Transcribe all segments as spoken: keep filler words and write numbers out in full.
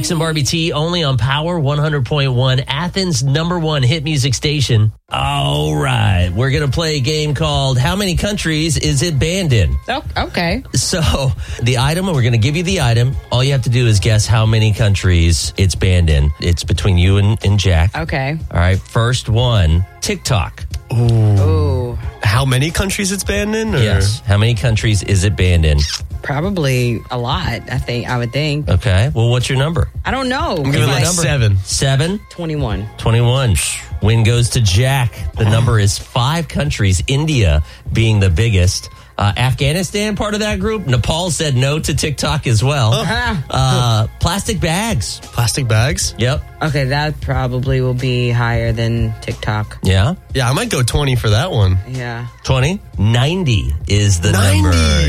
X and Barbie T only on Power one hundred point one, Athens' number one hit music station. All right. We're going to play a game called How Many Countries Is It Banned In? Oh, okay. So the item, we're going to give you the item. All you have to do is guess how many countries it's banned in. It's between you and, and Jack. Okay. All right. First one, TikTok. Ooh. How many countries it's banned in? Or? Yes. How many countries is it banned in? Probably a lot, I think. I would think. Okay. Well, what's your number? I don't know. I'm giving like number. seven. Seven? twenty-one. twenty-one. Win goes to Jack. The number is five countries, India being the biggest. Uh, Afghanistan, part of that group. Nepal said no to TikTok as well. Uh-huh. Uh, plastic bags. Plastic bags? Yep. Okay, that probably will be higher than TikTok. Yeah. Yeah, I might go twenty for that one. Yeah. twenty. ninety is the ninety. number.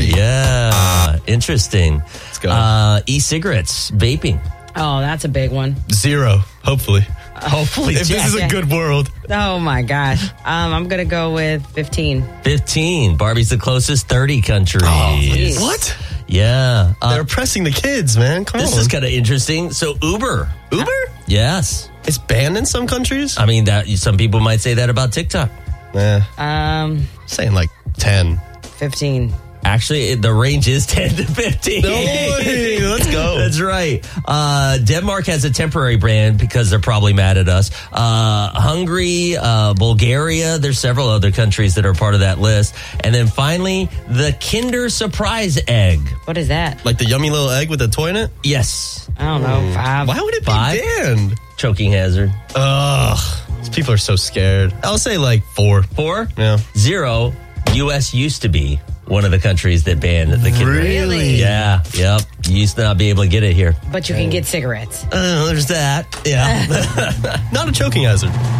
Yeah. Interesting. Let's go. Uh, e-cigarettes, vaping. Oh, that's a big one. Zero, hopefully. Hopefully, If this is a good world. Oh, my gosh. Um, I'm going to go with fifteen. fifteen. Barbie's the closest. thirty countries. geez. What? Yeah. Uh, They're oppressing the kids, man. Come this on. is kind of interesting. So Uber. Uber? Yes. It's banned in some countries? I mean, that some people might say that about TikTok. Yeah. Um, Saying like ten. fifteen. Actually, it- the range is ten to fifteen. No way. Let's go. That's right. Uh, Denmark has a temporary ban because they're probably mad at us. Uh, Hungary, uh, Bulgaria, there's several other countries that are part of that list. And then finally, the Kinder Surprise egg. What is that? Like the yummy little egg with the toy in it? Yes. I don't know. Five. Why would it be Five? banned? Choking hazard. Ugh. These people are so scared. I'll say like four. Four? Yeah. Zero. U S used to be one of the countries that banned the Kinder. Really? Yeah. Yep. You used to not be able to get it here. But you can get cigarettes. Uh, there's that. Yeah. Not a choking hazard.